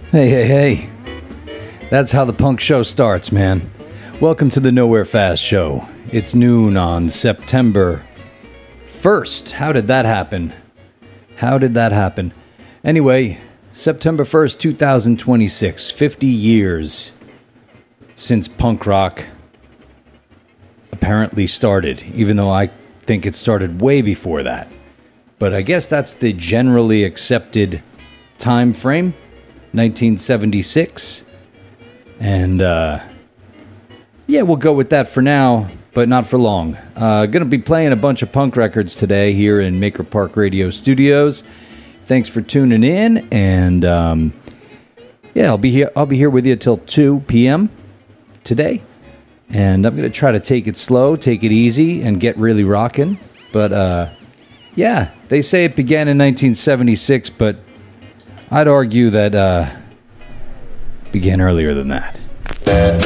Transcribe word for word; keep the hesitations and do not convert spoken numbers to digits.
Hey, hey, hey. That's how the punk show starts, man. Welcome to the Nowhere Fast Show. It's noon on September first. How did that happen? How did that happen? Anyway, September first, twenty twenty-six. fifty years since punk rock apparently started, even though I think it started way before that. But I guess that's the generally accepted time frame. nineteen seventy-six, and uh, yeah, we'll go with that for now, but not for long. Uh, gonna be playing a bunch of punk records today here in Maker Park Radio Studios. Thanks for tuning in, and um, yeah, I'll be here. I'll be here with you till two p.m. today, and I'm gonna try to take it slow, take it easy, and get really rocking. But uh, yeah, they say it began in nineteen seventy-six, but I'd argue that uh began earlier than that.